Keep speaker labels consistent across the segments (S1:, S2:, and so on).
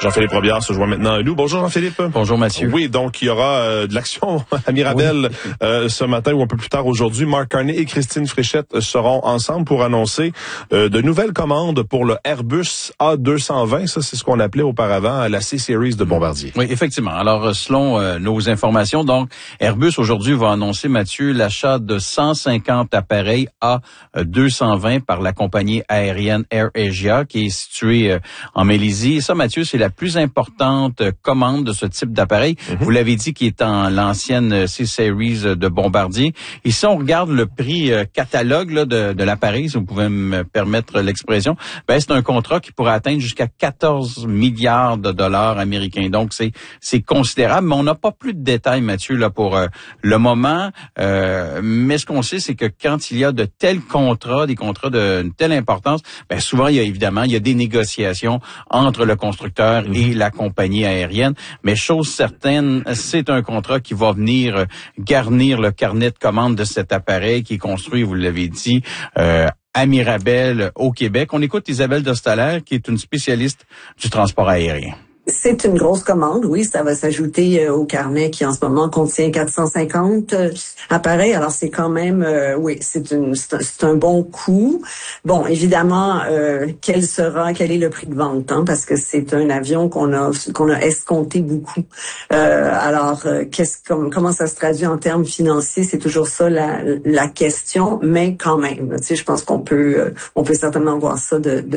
S1: Jean-Philippe Robillard se joint maintenant à nous. Bonjour Jean-Philippe.
S2: Bonjour Mathieu.
S1: Oui, donc il y aura de l'action à Mirabel ce matin ou un peu plus tard aujourd'hui. Marc Carney et Christine Fréchette seront ensemble pour annoncer de nouvelles commandes pour le Airbus A220. Ça, c'est ce qu'on appelait auparavant la C-Series de Bombardier.
S2: Oui, effectivement. Alors, selon nos informations, donc Airbus aujourd'hui va annoncer, Mathieu, l'achat de 150 appareils A220 par la compagnie aérienne AirAsia qui est située en Malaisie. Et ça, Mathieu, c'est la plus importante commande de ce type d'appareil. Vous l'avez dit, qui est en l'ancienne C-Series de Bombardier. Et si on regarde le prix catalogue là, de l'appareil, si vous pouvez me permettre l'expression, ben c'est un contrat qui pourrait atteindre jusqu'à 14 milliards de dollars américains. Donc, c'est considérable, mais on n'a pas plus de détails, Mathieu, là pour le moment. Mais ce qu'on sait, c'est que quand il y a de tels contrats, des contrats d'une telle importance, ben souvent, il y a des négociations entre le constructeur et la compagnie aérienne. Mais chose certaine, c'est un contrat qui va venir garnir le carnet de commandes de cet appareil qui est construit, vous l'avez dit, à Mirabel, au Québec. On écoute Isabelle Dostalaire, qui est une spécialiste du transport aérien.
S3: C'est une grosse commande, oui. Ça va s'ajouter au carnet qui, en ce moment, contient 450 appareils. Alors, c'est quand même, oui, c'est un bon coup. Bon, évidemment, quel est le prix de vente, hein, parce que c'est un avion qu'on a escompté beaucoup. Alors, comment ça se traduit en termes financiers? C'est toujours ça la question, mais quand même, tu sais, je pense qu'on peut certainement voir ça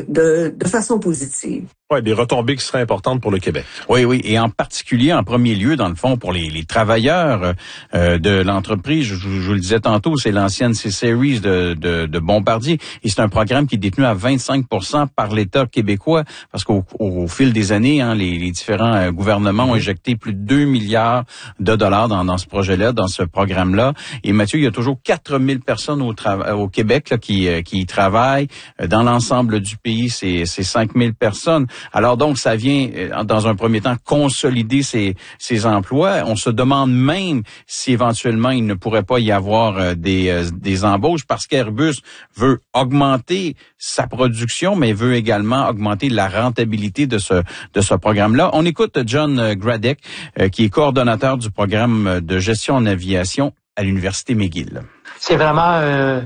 S3: de façon positive.
S1: Ouais, des retombées qui seraient importantes pour le Québec.
S2: Oui, et en particulier, en premier lieu, dans le fond, pour les travailleurs de l'entreprise. Je vous le disais tantôt, c'est l'ancienne C-Series de Bombardier. Et c'est un programme qui est détenu à 25% par l'État québécois, parce qu'au fil des années, hein, les différents gouvernements ont injecté plus de 2 milliards de dollars dans ce projet-là, dans ce programme-là. Et Mathieu, il y a toujours 4000 personnes au Québec là, qui y travaillent. Dans l'ensemble du pays, c'est 5000 personnes. Alors donc, ça vient, dans un premier temps, consolider ces emplois. On se demande même si éventuellement il ne pourrait pas y avoir des embauches, parce qu'Airbus veut augmenter sa production, mais veut également augmenter la rentabilité de ce programme-là. On écoute John Gradek, qui est coordonnateur du programme de gestion en aviation à l'Université McGill.
S4: C'est vraiment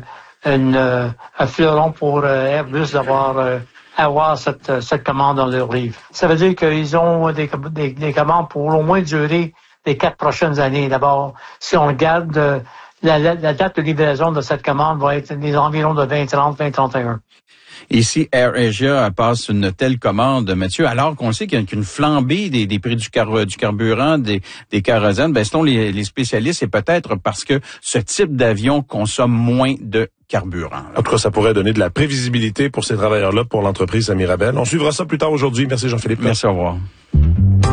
S4: un fleuron pour Airbus d'avoir avoir cette commande dans leur livre. Ça veut dire qu'ils ont des commandes pour au moins durer les 4 prochaines années. D'abord, si on regarde la date de livraison de cette commande va être des environs de 2030, 2031.
S2: Ici, AirAsia passe une telle commande, Mathieu, alors qu'on sait qu'il y a une flambée des prix du carburant, des kérosènes. Ben, selon les spécialistes, c'est peut-être parce que ce type d'avion consomme moins de carburant.
S1: En tout cas, ça pourrait donner de la prévisibilité pour ces travailleurs-là, pour l'entreprise à Mirabel. On suivra ça plus tard aujourd'hui. Merci Jean-Philippe.
S2: Merci, au revoir.